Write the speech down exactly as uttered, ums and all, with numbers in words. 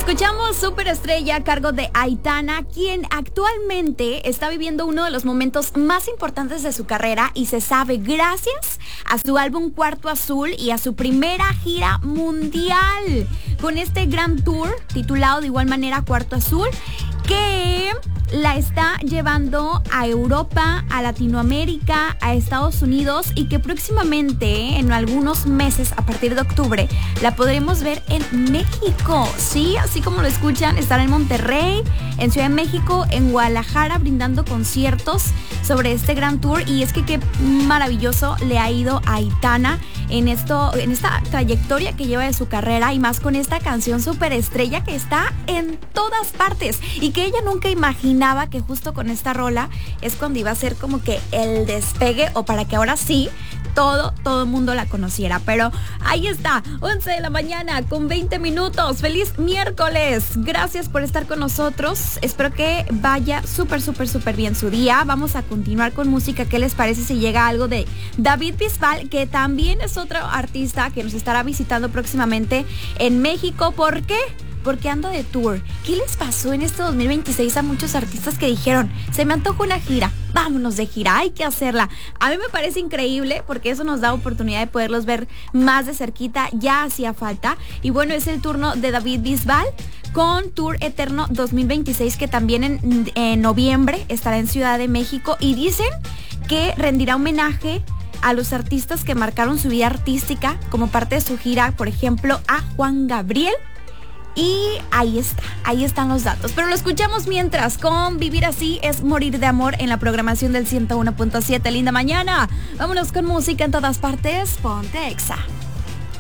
Escuchamos Superestrella a cargo de Aitana, quien actualmente está viviendo uno de los momentos más importantes de su carrera y se sabe gracias a su álbum Cuarto Azul y a su primera gira mundial con este gran tour titulado de igual manera Cuarto Azul, que la está llevando a Europa, a Latinoamérica, a Estados Unidos y que próximamente, en algunos meses, a partir de octubre, la podremos ver en México. Sí, así como lo escuchan, estará en Monterrey, en Ciudad de México, en Guadalajara, brindando conciertos sobre este gran tour. Y es que qué maravilloso le ha ido a Aitana en esto, en esta trayectoria que lleva de su carrera, y más con esta canción Superestrella que está en todas partes y que ella nunca imaginaba que justo con esta rola es cuando iba a ser como que el despegue, o para que ahora sí todo, todo el mundo la conociera. Pero ahí está, once de la mañana con veinte minutos. ¡Feliz miércoles! Gracias por estar con nosotros. Espero que vaya súper, súper, súper bien su día. Vamos a continuar con música. ¿Qué les parece si llega algo de David Bisbal, que también es otro artista que nos estará visitando próximamente en México? ¿Por qué? Porque ando de tour. ¿Qué les pasó en este dos mil veintiséis a muchos artistas que dijeron, se me antoja una gira, vámonos de gira, hay que hacerla? A mí me parece increíble porque eso nos da oportunidad de poderlos ver más de cerquita, ya hacía falta. Y bueno, es el turno de David Bisbal con Tour Eterno dos mil veintiséis, que también en, en noviembre estará en Ciudad de México, y dicen que rendirá homenaje a los artistas que marcaron su vida artística como parte de su gira, por ejemplo, a Juan Gabriel. Y ahí está, ahí están los datos. Pero lo escuchamos mientras con Vivir Así es Morir de Amor en la programación del ciento uno punto siete. Linda mañana. Vámonos con música en todas partes. Ponte Exa.